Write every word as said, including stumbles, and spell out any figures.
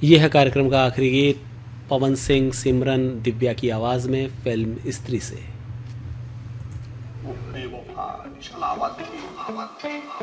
यह है कार्यक्रम का आखिरी गीत, पवन सिंह सिमरन दिव्या की आवाज़ में, फिल्म स्त्री से।